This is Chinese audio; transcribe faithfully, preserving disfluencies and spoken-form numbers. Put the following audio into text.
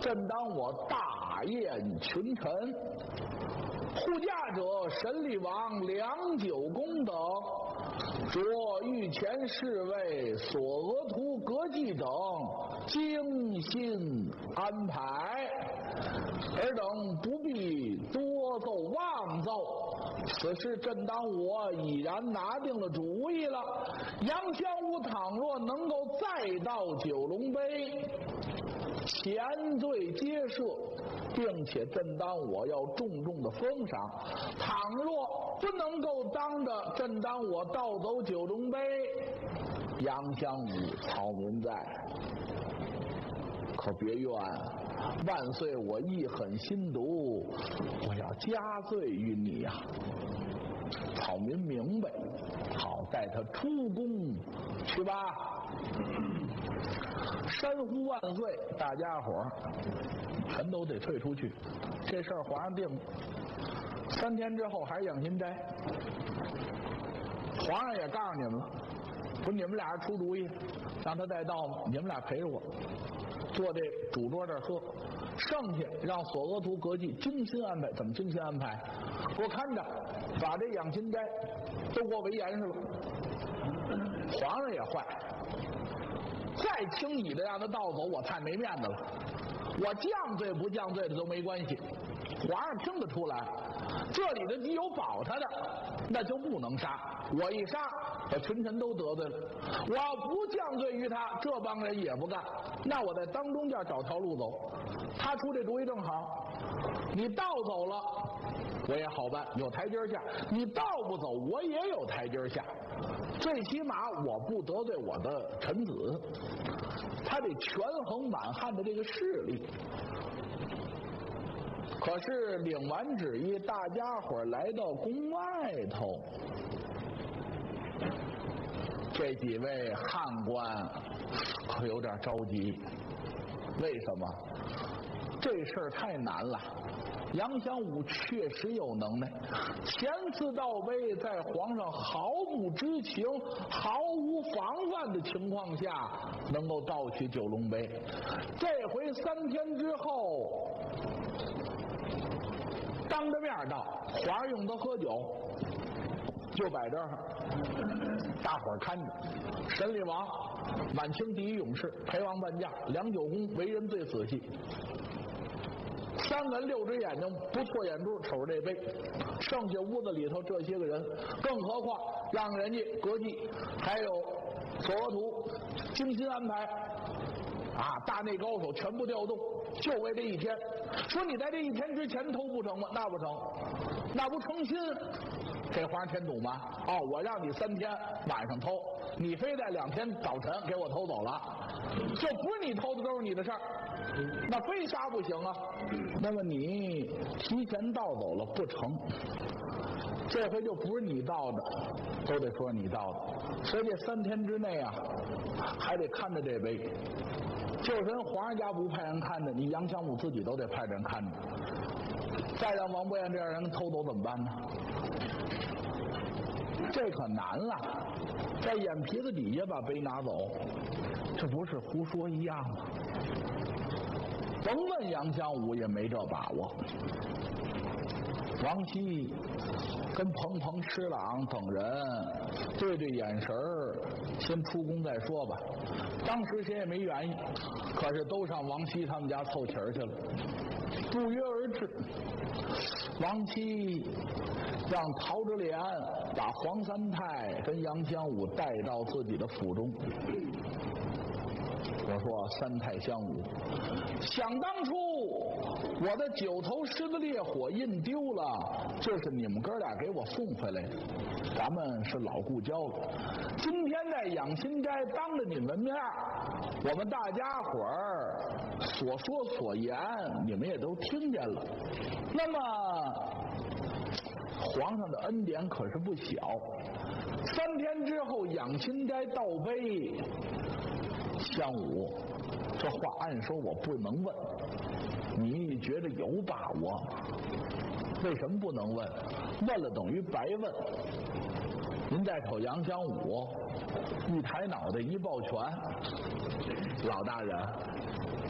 正当我大宴群臣，护驾者神力王梁九公等着御前侍卫索额图阁记等精心安排，尔等不必多奏妄奏。此事正当我已然拿定了主意了。杨香武倘若能够再到九龙杯前罪皆赦，并且正当我要重重的封赏，倘若不能够当着正当我盗走九龙杯，杨香武草民在，可别怨万岁我一狠心毒，我要加罪于你呀、啊！草民明白，好，带他出宫去吧。山呼万岁，大家伙儿全都得退出去。这事儿皇上定了，三天之后还是养心斋。皇上也告诉你们了，不是你们俩人出主意，让他带到吗？你们俩陪着我坐这主桌这儿喝，剩下让索额图阁记精心安排。怎么精心安排？给我看着，把这养心斋都给我围严实了。皇上也坏，再轻易的让他盗走，我太没面子了。我降罪不降罪的都没关系，皇上听得出来，这里的有保他的，那就不能杀。我一杀，把群臣都得罪了。我要不降罪于他，这帮人也不干，那我在当中间找条路走。他出这主意正好，你盗走了，我也好办，有台阶下；你盗不走，我也有台阶下。最起码我不得罪我的臣子，他得权衡满汉的这个势力。可是领完旨意，大家伙来到宫外头，这几位汉官可有点着急。为什么？这事儿太难了。杨香武确实有能耐，前次到位在皇上毫不知情、毫无防范的情况下能够盗取九龙杯，这回三天之后当着面盗，皇上用他喝酒，就摆这儿，大伙儿看着。神力王满清第一勇士，陪王伴驾，梁九公为人最仔细，三文六只眼睛不错眼珠瞅着这杯，剩下屋子里头这些个人，更何况让人家阁记还有索额图精心安排啊，大内高手全部调动，就为这一天。说你在这一天之前偷不成吗？那不成，那不诚心给皇上添堵吗？哦，我让你三天晚上偷，你非在两天早晨给我偷走了，就不是你偷的都是你的事儿，那非杀不行啊。那么你提前盗走了不成，这回就不是你盗的，都得说你盗的。所以这三天之内啊，还得看着这杯。就是人皇上家不派人看着，你杨香武自己都得派人看着。再让王伯彦这样人偷走怎么办呢？这可难了，在眼皮子底下把杯拿走，这不是胡说一样吗？甭问杨香武也没这把握。王熙跟彭彭、施琅等人对对眼神儿，先出宫再说吧。当时谁也没原因，可是都上王熙他们家凑齐儿去了，不约而至。王熙让陶之廉把黄三太跟杨香武带到自己的府中。我说三太相武，想当初我的九头狮子烈火印丢了，就是你们哥俩给我送回来的，咱们是老故交了。今天在养心斋当着你们面，我们大家伙儿所说所言你们也都听见了。那么皇上的恩典可是不小，三天之后养心斋盗碑，香武，这话按说我不能问，你觉得有把握吗？为什么不能问？问了等于白问。您再瞅杨香武，一抬脑袋一抱拳，老大人，